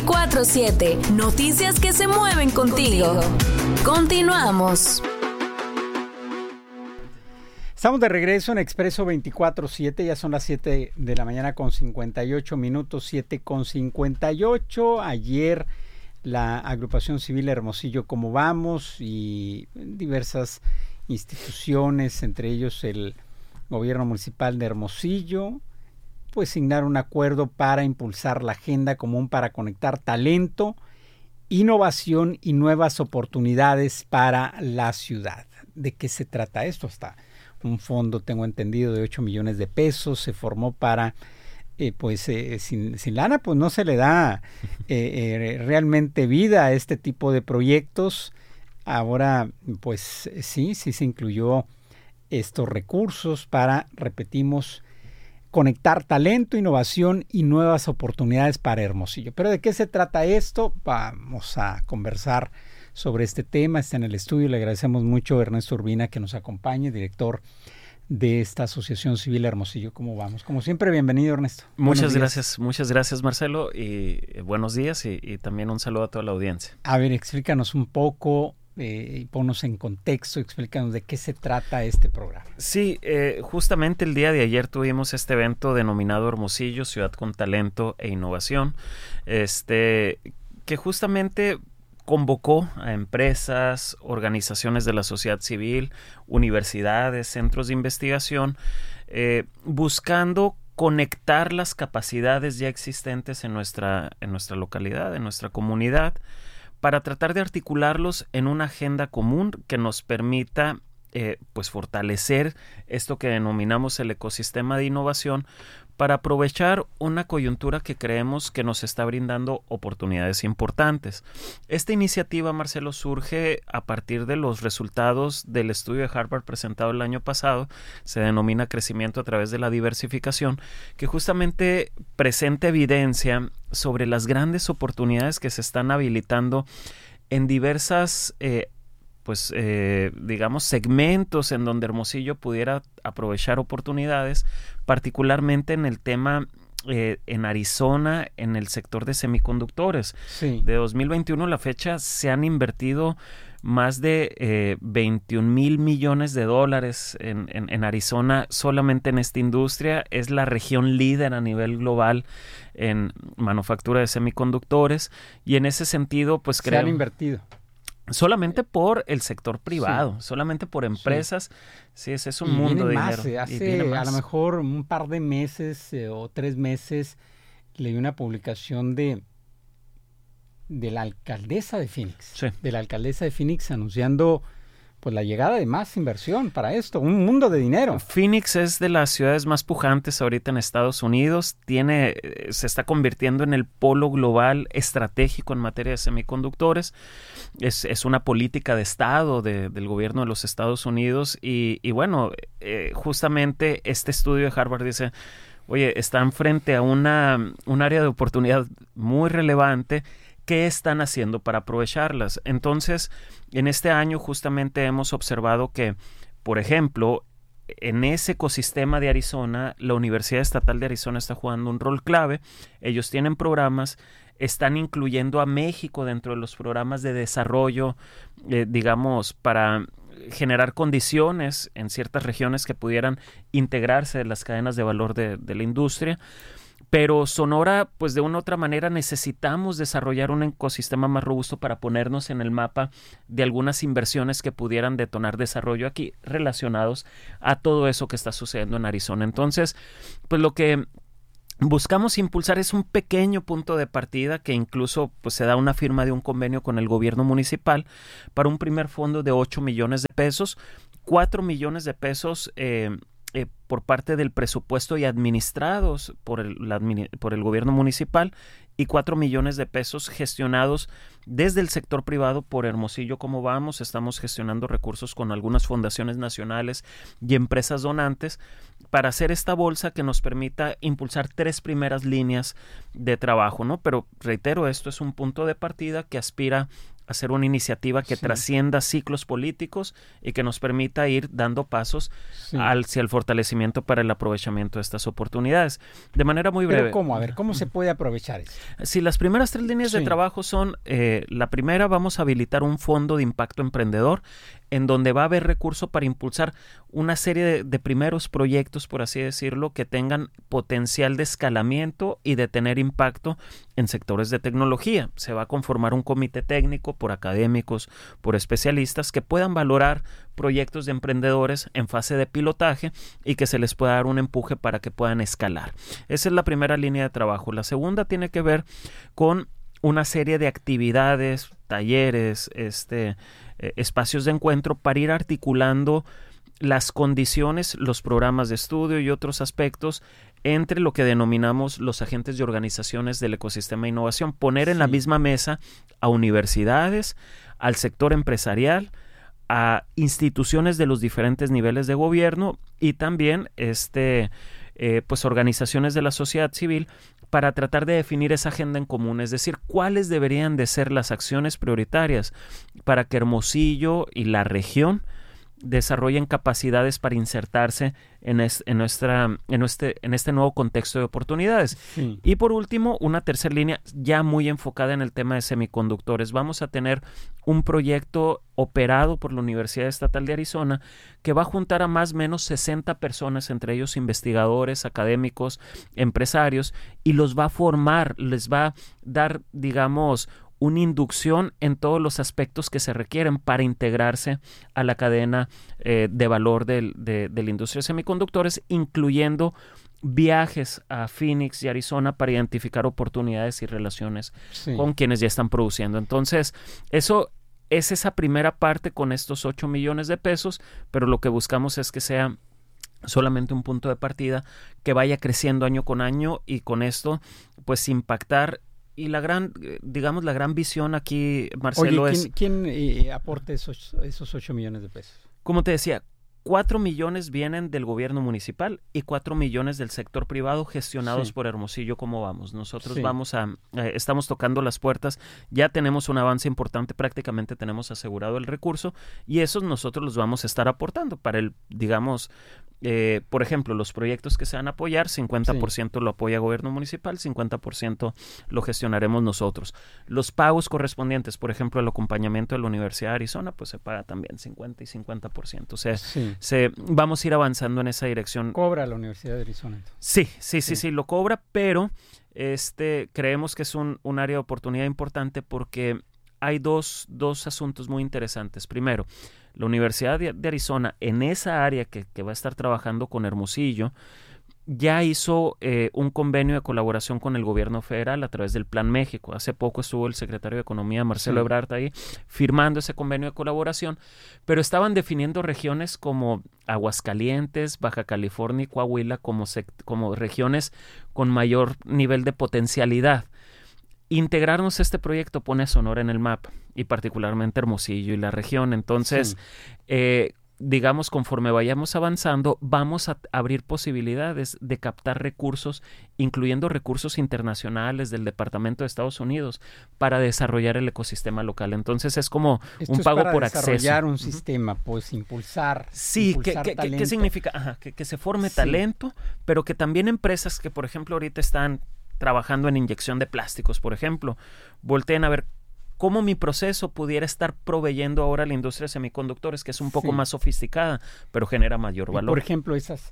24/7. Noticias que se mueven contigo. Continuamos. Estamos de regreso en Expreso 24/7, ya son las 7 de la mañana con 58 minutos, 7:58. Ayer la Agrupación Civil Hermosillo Como Vamos y diversas instituciones, entre ellos el Gobierno Municipal de Hermosillo, pues signaron un acuerdo para impulsar la agenda común para conectar talento, innovación y nuevas oportunidades para la ciudad. ¿De qué se trata esto? Hasta un fondo, tengo entendido, de 8 millones de pesos se formó para, sin lana, pues no se le da realmente vida a este tipo de proyectos. Ahora, pues sí se incluyó estos recursos para, repetimos, conectar talento, innovación y nuevas oportunidades para Hermosillo. ¿Pero de qué se trata esto? Vamos a conversar sobre este tema. Está en el estudio. Le agradecemos mucho a Ernesto Urbina que nos acompañe, director de esta Asociación Civil Hermosillo. ¿Cómo vamos? Como siempre, bienvenido, Ernesto. Muchas gracias, Marcelo, y buenos días y también un saludo a toda la audiencia. A ver, explícanos un poco, ponnos en contexto, explícanos de qué se trata este programa. Sí, justamente el día de ayer tuvimos este evento denominado Hermosillo, Ciudad con Talento e Innovación, que justamente convocó a empresas, organizaciones de la sociedad civil, universidades, centros de investigación, buscando conectar las capacidades ya existentes en nuestra localidad, en nuestra comunidad, para tratar de articularlos en una agenda común que nos permita fortalecer esto que denominamos el ecosistema de innovación, para aprovechar una coyuntura que creemos que nos está brindando oportunidades importantes. Esta iniciativa, Marcelo, surge a partir de los resultados del estudio de Harvard presentado el año pasado. Se denomina Crecimiento a través de la diversificación, que justamente presenta evidencia sobre las grandes oportunidades que se están habilitando en diversas segmentos en donde Hermosillo pudiera aprovechar oportunidades, particularmente en el tema en Arizona, en el sector de semiconductores. Sí. De 2021 a la fecha se han invertido más de 21 mil millones de dólares en Arizona solamente en esta industria. Es la región líder a nivel global en manufactura de semiconductores y en ese sentido pues se han invertido solamente por el sector privado, sí, solamente por empresas. Sí, ese es un y mundo de más, dinero. Hace a lo mejor un par de meses o 3 meses leí una publicación de la alcaldesa de Phoenix, sí, anunciando pues la llegada de más inversión para esto, un mundo de dinero. Phoenix es de las ciudades más pujantes ahorita en Estados Unidos, se está convirtiendo en el polo global estratégico en materia de semiconductores, es una política de Estado del gobierno de los Estados Unidos y justamente este estudio de Harvard dice, oye, están frente a un área de oportunidad muy relevante. ¿Qué están haciendo para aprovecharlas? Entonces, en este año justamente hemos observado que, por ejemplo, en ese ecosistema de Arizona, la Universidad Estatal de Arizona está jugando un rol clave. Ellos tienen programas, están incluyendo a México dentro de los programas de desarrollo, para generar condiciones en ciertas regiones que pudieran integrarse en las cadenas de valor de la industria. Pero Sonora, pues de una u otra manera necesitamos desarrollar un ecosistema más robusto para ponernos en el mapa de algunas inversiones que pudieran detonar desarrollo aquí relacionados a todo eso que está sucediendo en Arizona. Entonces, pues lo que buscamos impulsar es un pequeño punto de partida que incluso pues se da una firma de un convenio con el gobierno municipal para un primer fondo de 8 millones de pesos, 4 millones de pesos por parte del presupuesto y administrados por el gobierno municipal y 4 millones de pesos gestionados desde el sector privado por Hermosillo Como Vamos. Estamos gestionando recursos con algunas fundaciones nacionales y empresas donantes para hacer esta bolsa que nos permita impulsar 3 primeras líneas de trabajo, ¿no? Pero reitero, esto es un punto de partida que aspira hacer una iniciativa que trascienda ciclos políticos y que nos permita ir dando pasos hacia el fortalecimiento para el aprovechamiento de estas oportunidades. De manera muy breve. ¿Pero cómo? A ver, ¿cómo se puede aprovechar eso? Si las primeras 3 líneas de trabajo son, la primera, vamos a habilitar un fondo de impacto emprendedor en donde va a haber recurso para impulsar una serie de primeros proyectos, por así decirlo, que tengan potencial de escalamiento y de tener impacto en sectores de tecnología. Se va a conformar un comité técnico por académicos, por especialistas que puedan valorar proyectos de emprendedores en fase de pilotaje y que se les pueda dar un empuje para que puedan escalar. Esa es la primera línea de trabajo. La segunda tiene que ver con una serie de actividades, talleres, espacios de encuentro para ir articulando las condiciones, los programas de estudio y otros aspectos entre lo que denominamos los agentes de organizaciones del ecosistema de innovación. Poner en la misma mesa a universidades, al sector empresarial, a instituciones de los diferentes niveles de gobierno y también pues organizaciones de la sociedad civil para tratar de definir esa agenda en común, es decir, cuáles deberían de ser las acciones prioritarias para que Hermosillo y la región desarrollen capacidades para insertarse en este nuevo contexto de oportunidades. Sí. Y por último, una tercera línea ya muy enfocada en el tema de semiconductores. Vamos a tener un proyecto operado por la Universidad Estatal de Arizona que va a juntar a más o menos 60 personas, entre ellos investigadores, académicos, empresarios, y los va a formar, les va a dar, digamos, una inducción en todos los aspectos que se requieren para integrarse a la cadena de valor de la industria de semiconductores, incluyendo viajes a Phoenix y Arizona para identificar oportunidades y relaciones con quienes ya están produciendo. Entonces, eso es esa primera parte con estos 8 millones de pesos, pero lo que buscamos es que sea solamente un punto de partida que vaya creciendo año con año y con esto, pues, impactar. Y la gran visión aquí, Marcelo, Oye, ¿quién aporta esos 8 millones de pesos? Como te decía, 4 millones vienen del gobierno municipal y 4 millones del sector privado gestionados por Hermosillo. ¿Cómo vamos? Nosotros estamos tocando las puertas, ya tenemos un avance importante, prácticamente tenemos asegurado el recurso y esos nosotros los vamos a estar aportando para por ejemplo, los proyectos que se van a apoyar, 50% lo apoya el gobierno municipal, 50% lo gestionaremos nosotros. Los pagos correspondientes, por ejemplo, al acompañamiento de la Universidad de Arizona, pues se paga también 50 y 50%. O sea, vamos a ir avanzando en esa dirección. ¿Cobra la Universidad de Arizona entonces? Sí, lo cobra, pero creemos que es un área de oportunidad importante porque hay dos asuntos muy interesantes. Primero, la Universidad de Arizona, en esa área que va a estar trabajando con Hermosillo, ya hizo un convenio de colaboración con el gobierno federal a través del Plan México. Hace poco estuvo el secretario de Economía, Marcelo Ebrard, ahí firmando ese convenio de colaboración, pero estaban definiendo regiones como Aguascalientes, Baja California y Coahuila como regiones con mayor nivel de potencialidad. Integrarnos a este proyecto pone a Sonora en el mapa y particularmente Hermosillo y la región. Entonces, digamos, conforme vayamos avanzando, vamos a abrir posibilidades de captar recursos, incluyendo recursos internacionales del Departamento de Estados Unidos para desarrollar el ecosistema local. Entonces, es como un pago por acceso. Desarrollar un sistema, pues impulsar. Sí, talento. ¿qué significa? Que se forme talento, pero que también empresas que, por ejemplo, ahorita están trabajando en inyección de plásticos, por ejemplo, volteen a ver cómo mi proceso pudiera estar proveyendo ahora a la industria de semiconductores, que es un poco más sofisticada, pero genera mayor valor. Por ejemplo, esas,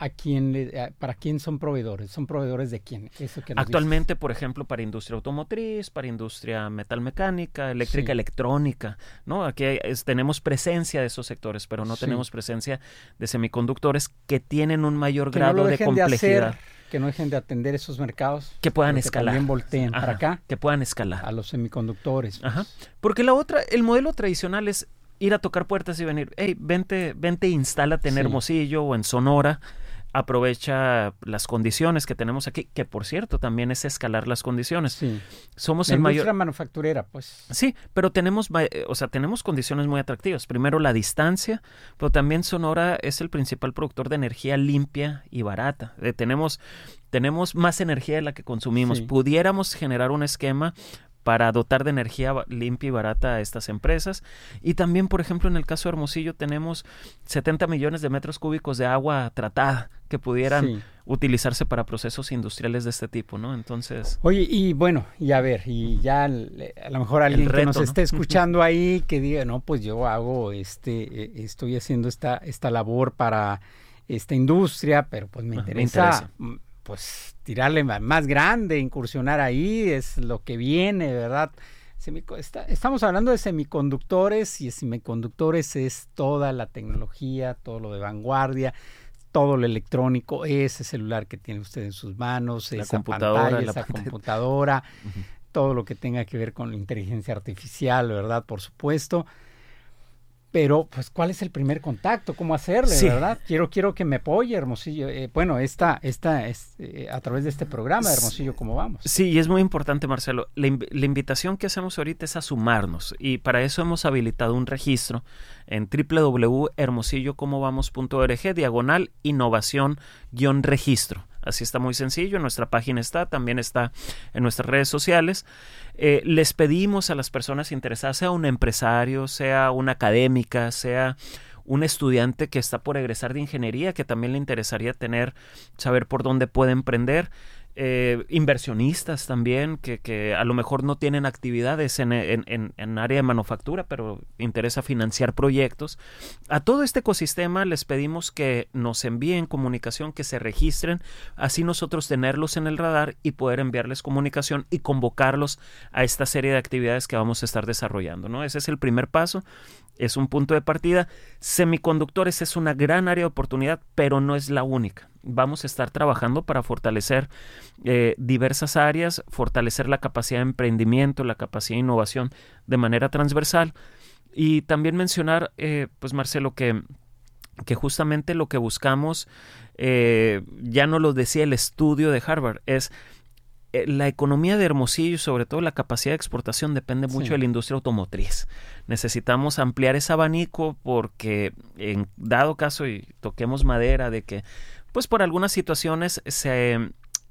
¿para quién son proveedores? ¿Son proveedores de quién? Eso que actualmente, por ejemplo, para industria automotriz, para industria metalmecánica, eléctrica, electrónica, ¿no? Aquí tenemos presencia de esos sectores, pero no tenemos presencia de semiconductores que tienen un mayor grado de complejidad. Que no dejen de atender esos mercados. Que puedan escalar. Que también volteen para acá. Que puedan escalar. A los semiconductores. Pues. Porque el modelo tradicional es ir a tocar puertas y venir, hey, vente, instálate en Hermosillo o en Sonora, aprovecha las condiciones que tenemos aquí, que por cierto también es escalar las condiciones. Sí. Somos el mayor... industria manufacturera, pues. Sí, pero tenemos condiciones muy atractivas. Primero la distancia, pero también Sonora es el principal productor de energía limpia y barata. Tenemos más energía de la que consumimos. Pudiéramos generar un esquema para dotar de energía limpia y barata a estas empresas. Y también, por ejemplo, en el caso de Hermosillo tenemos 70 millones de metros cúbicos de agua tratada que pudieran utilizarse para procesos industriales de este tipo, ¿no? Entonces... Oye, y bueno, y a ver, y ya a lo mejor alguien reto, que nos esté escuchando ahí, que diga, no, pues yo hago estoy haciendo esta labor para esta industria, pero pues me interesa pues tirarle más grande, incursionar ahí, es lo que viene, ¿verdad? Estamos hablando de semiconductores, y semiconductores es toda la tecnología, todo lo de vanguardia, todo lo electrónico, ese celular que tiene usted en sus manos, esa pantalla, esa computadora, todo lo que tenga que ver con la inteligencia artificial, ¿verdad? Por supuesto. Pero, pues, ¿cuál es el primer contacto? ¿Cómo hacerle, verdad? Quiero que me apoye, Hermosillo. Bueno, esta es a través de este programa, Hermosillo, ¿cómo vamos? Sí, y es muy importante, Marcelo. La invitación que hacemos ahorita es a sumarnos, y para eso hemos habilitado un registro en www.hermosillocomovamos.org/innovación-registro. Así está muy sencillo, en nuestra página está, también está en nuestras redes sociales. Les pedimos a las personas interesadas, sea un empresario, sea una académica, sea un estudiante que está por egresar de ingeniería, que también le interesaría saber por dónde puede emprender, inversionistas también, que a lo mejor no tienen actividades en área de manufactura, pero interesa financiar proyectos. A todo este ecosistema les pedimos que nos envíen comunicación, que se registren, así nosotros tenerlos en el radar y poder enviarles comunicación y convocarlos a esta serie de actividades que vamos a estar desarrollando, ¿no? Ese es el primer paso. Es un punto de partida. Semiconductores es una gran área de oportunidad, pero no es la única. Vamos a estar trabajando para fortalecer diversas áreas, fortalecer la capacidad de emprendimiento, la capacidad de innovación de manera transversal. Y también mencionar, pues Marcelo, que justamente lo que buscamos, ya nos lo decía el estudio de Harvard, es la economía de Hermosillo, sobre todo la capacidad de exportación, depende mucho de la industria automotriz. Necesitamos ampliar ese abanico porque en dado caso, y toquemos madera, de que pues por algunas situaciones se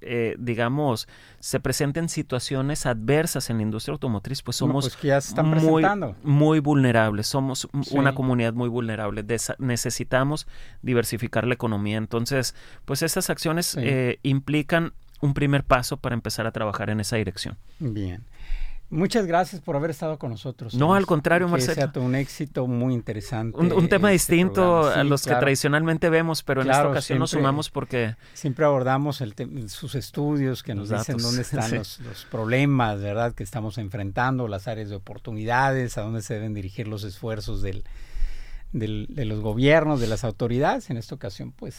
presenten situaciones adversas en la industria automotriz, pues somos que ya se están presentando. Muy vulnerables, somos una comunidad muy vulnerable, necesitamos diversificar la economía. Entonces, pues estas acciones implican un primer paso para empezar a trabajar en esa dirección. Bien. Muchas gracias por haber estado con nosotros. No, al contrario, Marcelo. Que sea todo un éxito muy interesante. Un tema distinto a los que tradicionalmente vemos, pero en esta ocasión nos sumamos porque... Siempre abordamos sus estudios que nos dicen dónde están los problemas, ¿verdad?, que estamos enfrentando, las áreas de oportunidades, a dónde se deben dirigir los esfuerzos de los gobiernos, de las autoridades. En esta ocasión, pues,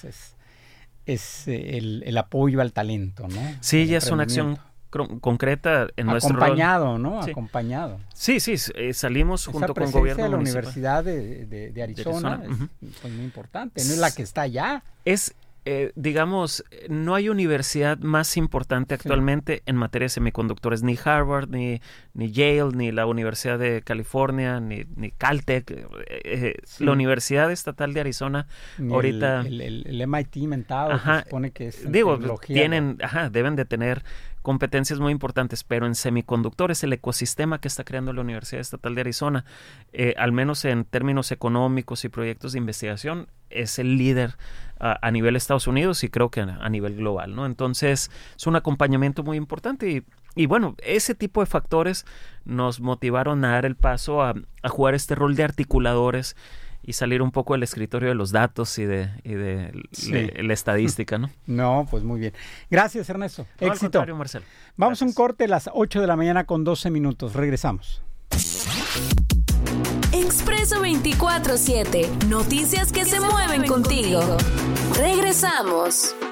es el apoyo al talento, ¿no? Sí, ya es una acción concreta en nuestro rol. Acompañado, ¿no? Sí. Acompañado. Sí, salimos junto con el gobierno de la municipal. Universidad de Arizona es pues, muy importante, no es la que está allá. Es, digamos, no hay universidad más importante actualmente en materia de semiconductores, ni Harvard, ni Yale, ni la Universidad de California, ni Caltech. La Universidad Estatal de Arizona, ni ahorita... El MIT mentado, se supone que es deben de tener competencias muy importantes, pero en semiconductores, el ecosistema que está creando la Universidad Estatal de Arizona, al menos en términos económicos y proyectos de investigación, es el líder a nivel Estados Unidos y creo que a nivel global, ¿no? Entonces, es un acompañamiento muy importante y bueno, ese tipo de factores nos motivaron a dar el paso a jugar este rol de articuladores y salir un poco del escritorio de los datos y de la estadística, ¿no? No, pues muy bien. Gracias, Ernesto. No, éxito. Al contrario, Marcelo. Vamos a un corte a las 8 de la mañana con 12 minutos. Regresamos. Expreso 24/7. Noticias que se mueven contigo. Regresamos.